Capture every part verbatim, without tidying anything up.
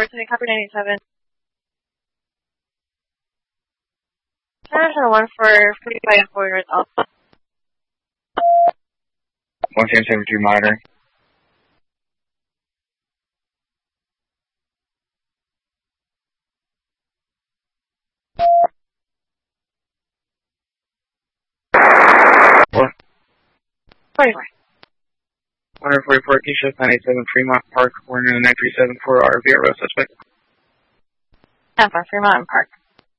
City, copy ninety-seven. National one for forty-five forward results. one ten seventy-two minor. What? forty-four. one forty-four, Keisha, nine eighty-seven Fremont Park, Warner nine three seven four R V arrest suspect. ten four, Fremont and Park.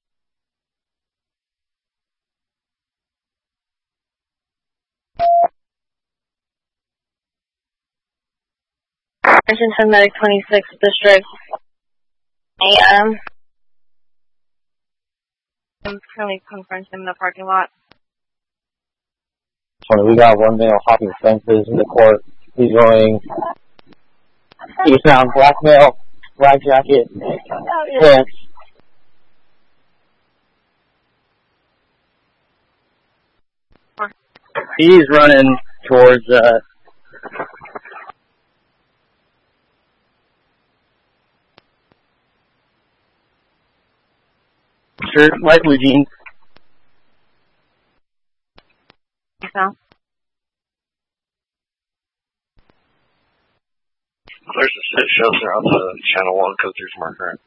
Attention ten medic twenty-six district. A M. I'm currently confronting him in the parking lot. Sorry, we got one male hopping fences in the court. He's going eastbound, black male, black jacket, pants. He's running towards, uh, shirt, light blue jeans. No. There's a sit shows there on the channel one because there's more current.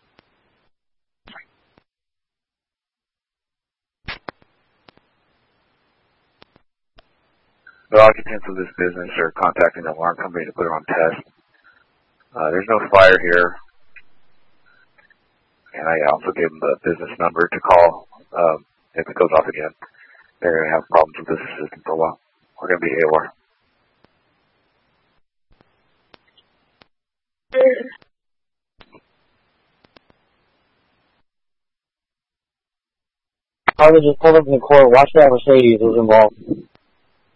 The occupants of this business are contacting the alarm company to put it on test. Uh, there's no fire here. And I also gave them the business number to call um, if it goes off again. They're going to have problems with this system for a while. We're going to be A W R. I was just pulled up in the court. Watch that Mercedes was involved.